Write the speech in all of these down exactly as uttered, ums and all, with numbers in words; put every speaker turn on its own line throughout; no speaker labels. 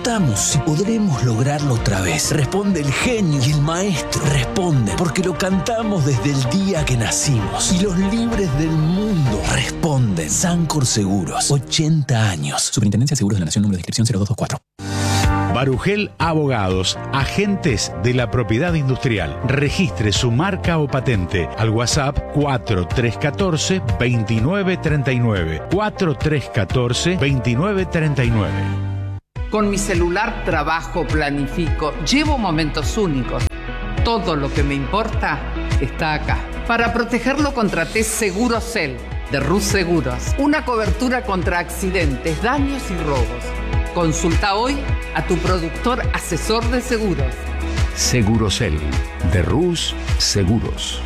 preguntamos si podremos lograrlo otra vez. Responde el genio y el maestro. Responden porque lo cantamos desde el día que nacimos. Y los libres del mundo responden. Sancor Seguros, ochenta años. Superintendencia de Seguros de la Nación, número de inscripción cero dos dos cuatro.
Barugel Abogados, agentes de la propiedad industrial. Registre su marca o patente al WhatsApp cuatro tres uno cuatro, dos nueve tres nueve. cuatro tres uno cuatro, dos nueve tres nueve.
Con mi celular trabajo, planifico, llevo momentos únicos. Todo lo que me importa está acá. Para protegerlo contraté Segurocel de Rus Seguros. Una cobertura contra accidentes, daños y robos. Consulta hoy a tu productor asesor de seguros.
Segurocel de Rus Seguros.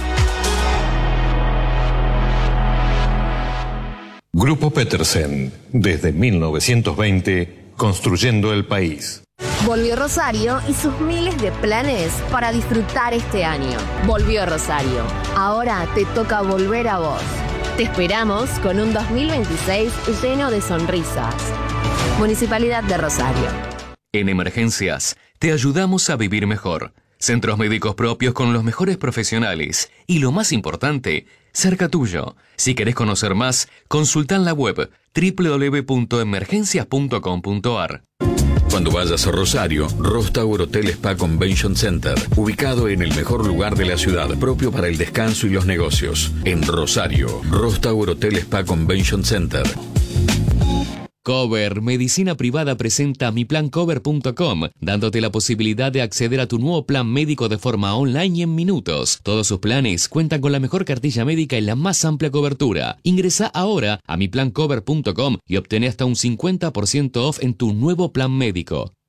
Grupo Petersen, desde mil novecientos veinte, construyendo el país.
Volvió Rosario y sus miles de planes para disfrutar este año. Volvió Rosario. Ahora te toca volver a vos. Te esperamos con un dos mil veintiséis lleno de sonrisas. Municipalidad de Rosario.
En emergencias, te ayudamos a vivir mejor. Centros médicos propios con los mejores profesionales. Y lo más importante, cerca tuyo. Si querés conocer más, consulta en la web doble u doble u doble u punto emergencias punto com punto a r.
Cuando vayas a Rosario, Ros Tower Hotel Spa Convention Center, ubicado en el mejor lugar de la ciudad, propio para el descanso y los negocios. En Rosario, Ros Tower Hotel Spa Convention Center.
Cover Medicina Privada presenta mi plan cover punto com, dándote la posibilidad de acceder a tu nuevo plan médico de forma online y en minutos. Todos sus planes cuentan con la mejor cartilla médica y la más amplia cobertura. Ingresa ahora a mi plan cover punto com y obtén hasta un cincuenta por ciento off en tu nuevo plan médico.